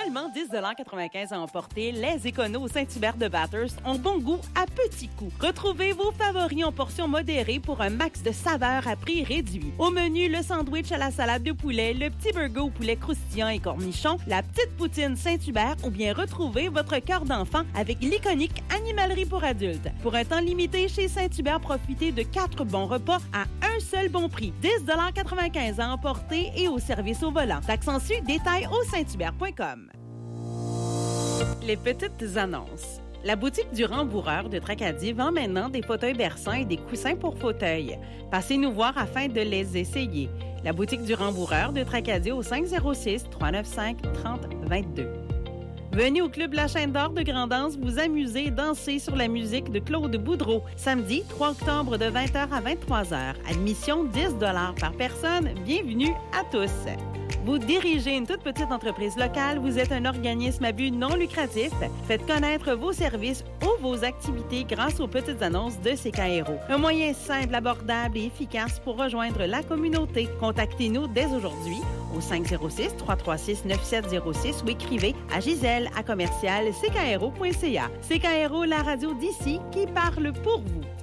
seulement 10,95 à emporter, les éconos Saint-Hubert de Bathurst ont bon goût à petits coûts. Retrouvez vos favoris en portions modérées pour un max de saveurs à prix réduit. Au menu, le sandwich à la salade de poulet, le petit burger au poulet croustillant et cornichon, la petite poutine Saint-Hubert ou bien retrouvez votre cœur d'enfant avec l'iconique animalerie pour adultes. Pour un temps limité, chez Saint-Hubert, profitez de 4 bons repas à un seul bon prix. 10,95 à emporter et au service au volant. Taxe en su, détails au sainthubert.com. Les petites annonces. La boutique du Rembourreur de Tracadie vend maintenant des fauteuils berçants et des coussins pour fauteuils. Passez nous voir afin de les essayer. La boutique du Rembourreur de Tracadie au 506-395-3022. Venez au Club La Chaîne d'Or de Grand'Anse vous amuser et danser sur la musique de Claude Boudreau. Samedi 3 octobre de 20h à 23h. Admission 10 $ par personne. Bienvenue à tous. Vous dirigez une toute petite entreprise locale, vous êtes un organisme à but non lucratif. Faites connaître vos services ou vos activités grâce aux petites annonces de CKRO. Un moyen simple, abordable et efficace pour rejoindre la communauté. Contactez-nous dès aujourd'hui au 506-336-9706 ou écrivez à Gisèle@CKRO.ca. CKRO, la radio d'ici qui parle pour vous.